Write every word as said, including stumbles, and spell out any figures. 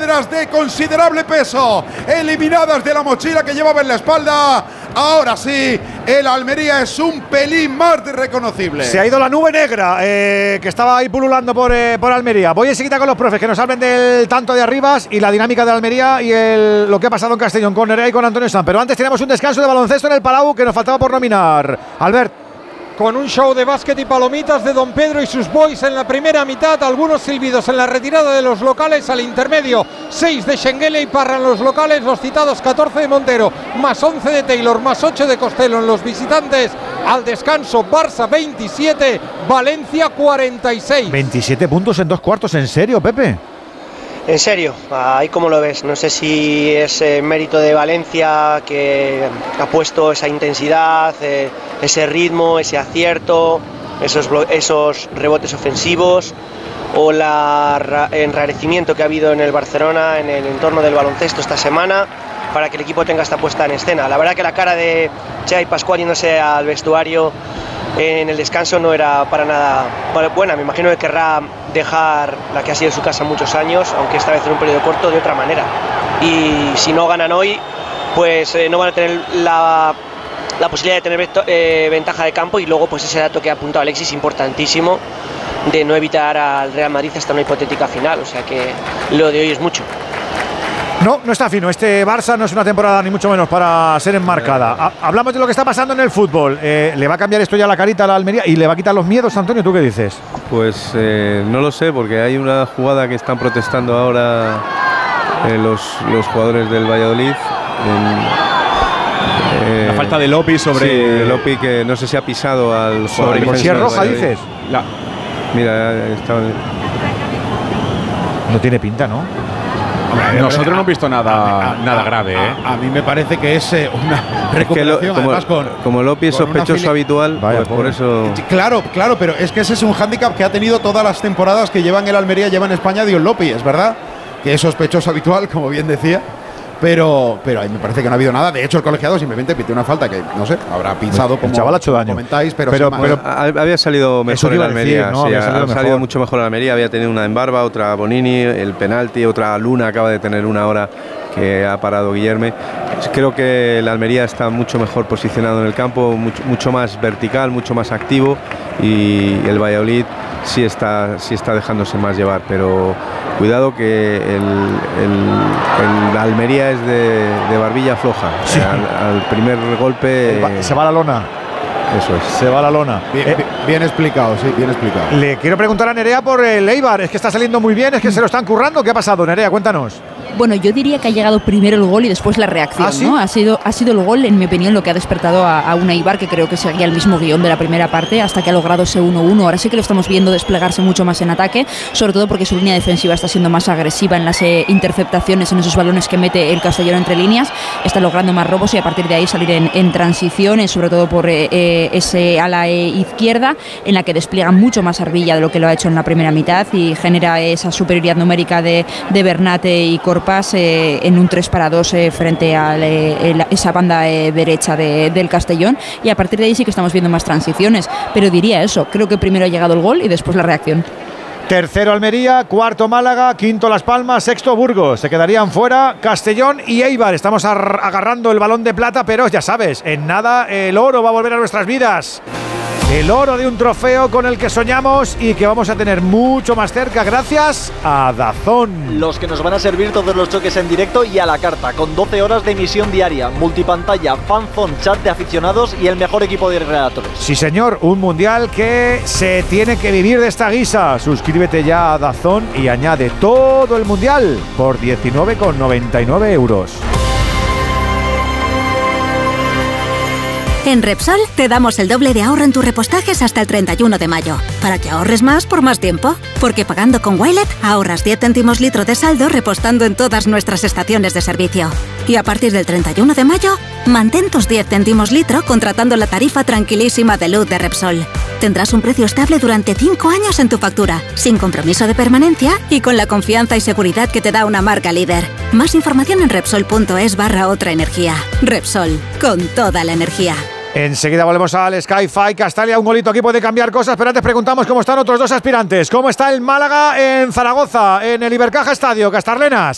piedras de considerable peso eliminadas de la mochila que llevaba en la espalda. Ahora sí, el Almería es un pelín más de reconocible. Se ha ido la nube negra eh, que estaba ahí pululando por, eh, por Almería. Voy enseguida con los profes que nos hablen del tanto de Arribas y la dinámica de Almería y el, lo que ha pasado en Castellón con Nerea y con Antonio Sanz. Pero antes tenemos un descanso de baloncesto en el Palau que nos faltaba por nominar. Albert. Con un show de básquet y palomitas de Don Pedro y sus boys en la primera mitad, algunos silbidos en la retirada de los locales al intermedio, seis de Schengelia y Parra en los locales, los citados catorce de Montero, más once de Taylor, más ocho de Costello en los visitantes, al descanso Barça veintisiete, Valencia cuarenta y seis. veintisiete puntos en dos cuartos, ¿en serio, Pepe? En serio, ahí como lo ves, no sé si es eh, mérito de Valencia que ha puesto esa intensidad, eh, ese ritmo, ese acierto, esos, esos rebotes ofensivos o el enrarecimiento que ha habido en el Barcelona, en el entorno del baloncesto esta semana, para que el equipo tenga esta puesta en escena. La verdad que la cara de Che y Pascual yéndose al vestuario en el descanso no era para nada buena. Me imagino que querrá dejar la que ha sido su casa muchos años, aunque esta vez en un periodo corto, de otra manera. Y si no ganan hoy, pues eh, no van a tener la, la posibilidad de tener eh, ventaja de campo, y luego pues ese dato que ha apuntado Alexis, importantísimo, de no evitar al Real Madrid hasta una hipotética final. O sea que lo de hoy es mucho. No, no está fino. Este Barça no es una temporada ni mucho menos para ser enmarcada. Ha, hablamos de lo que está pasando en el fútbol. Eh, ¿Le va a cambiar esto ya la carita a la Almería y le va a quitar los miedos, Antonio? ¿Tú qué dices? Pues eh, no lo sé, porque hay una jugada que están protestando ahora eh, los, los jugadores del Valladolid. En, eh, la falta de Lopi sobre… Sí, de Lopi, que no sé si ha pisado al sobre jugador. Si es roja, dices. La, mira, está… No tiene pinta, ¿no? Hombre, nosotros no hemos visto nada, a, nada grave, ¿eh? A, a mí me parece que es eh, una recuperación, es que lo, como, además con… Como Lopi es sospechoso habitual, Vaya, pues por eso… Claro, claro, pero es que ese es un hándicap que ha tenido todas las temporadas que llevan el Almería, lleva en España Dion Lopi, es verdad, que es sospechoso habitual, como bien decía. Pero, pero ahí me parece que no ha habido nada. De hecho, el colegiado simplemente pitió una falta que, no sé, habrá pisado como el chaval ha hecho daño. Comentáis, pero, pero, pero había salido mejor el Almería. Decir, ¿no? Sí, había salido, ha mejor. salido mucho mejor el Almería. Había tenido una en Barba, otra Bonini, el penalti, otra Luna, acaba de tener una hora que ha parado Guillerme. Creo que el Almería está mucho mejor posicionado en el campo, mucho, mucho más vertical, mucho más activo, y el Valladolid sí está, sí está dejándose más llevar, pero cuidado que el, el, el Almería es de, de barbilla floja. Sí. Al, al primer golpe va, se va a la lona. Eso es. Se va a la lona. Bien, eh, bien explicado, sí, bien explicado. Le quiero preguntar a Nerea por el Eibar. Es que está saliendo muy bien, es que se lo están currando. ¿Qué ha pasado, Nerea? Cuéntanos. Bueno, yo diría que ha llegado primero el gol y después la reacción, ¿Ah, sí? ¿no? Ha sido, ha sido el gol, en mi opinión, lo que ha despertado a, a una Eibar que creo que seguía el mismo guión de la primera parte hasta que ha logrado ese uno uno. Ahora sí que lo estamos viendo desplegarse mucho más en ataque, sobre todo porque su línea defensiva está siendo más agresiva en las eh, interceptaciones, en esos balones que mete el Castellón entre líneas. Está logrando más robos y a partir de ahí salir en, en transiciones, sobre todo por eh, eh, ese ala eh, izquierda, en la que despliega mucho más Arbilla de lo que lo ha hecho en la primera mitad y genera esa superioridad numérica de, de Bernate y Corpas eh, en un tres para dos eh, frente a eh, esa banda eh, derecha de, del Castellón, y a partir de ahí sí que estamos viendo más transiciones, pero diría eso, creo que primero ha llegado el gol y después la reacción. Tercero Almería, cuarto Málaga, quinto Las Palmas, sexto Burgos. Se quedarían fuera Castellón y Eibar. Estamos agarrando el balón de plata, pero ya sabes, en nada el oro va a volver a nuestras vidas. El oro de un trofeo con el que soñamos y que vamos a tener mucho más cerca gracias a DAZN. Los que nos van a servir todos los choques en directo y a la carta, con doce horas de emisión diaria, multipantalla, fanzone, chat de aficionados y el mejor equipo de redactores. Sí señor, un mundial que se tiene que vivir de esta guisa. Suscríbete ya a DAZN y añade todo el mundial por diecinueve con noventa y nueve euros. En Repsol te damos el doble de ahorro en tus repostajes hasta el treinta y uno de mayo, para que ahorres más por más tiempo. Porque pagando con Wilet ahorras diez céntimos litro de saldo repostando en todas nuestras estaciones de servicio. Y a partir del treinta y uno de mayo, mantén tus diez céntimos litro contratando la tarifa tranquilísima de luz de Repsol. Tendrás un precio estable durante cinco años en tu factura, sin compromiso de permanencia y con la confianza y seguridad que te da una marca líder. Más información en Repsol.es barra otra energía. Repsol, con toda la energía. Enseguida volvemos al Sky-Fi Castalia, un golito aquí puede cambiar cosas, pero antes preguntamos cómo están otros dos aspirantes. ¿Cómo está el Málaga en Zaragoza, en el Ibercaja Estadio, Castarlenas?